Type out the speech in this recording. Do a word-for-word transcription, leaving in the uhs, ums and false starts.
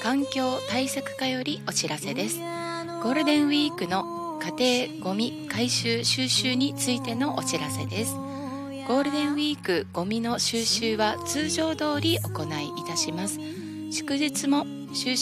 環境対策課よりお知らせです。ゴールデンウィークの家庭ゴミ回収収集についてのお知らせです。ゴールデンウィークゴミの収集は通常通り行いいたします。祝日も収集